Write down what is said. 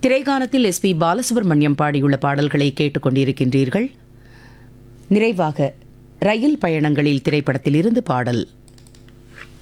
திரைகானத்தில் SP Balasubramaniam பாடியுள்ள பாடல்களை கேட்டுக்கொண்டிருக்கின்றீர்கள். நிறைவாக ரயில் பயணங்களில் திரைப்படத்தில் இருந்து பாடல்.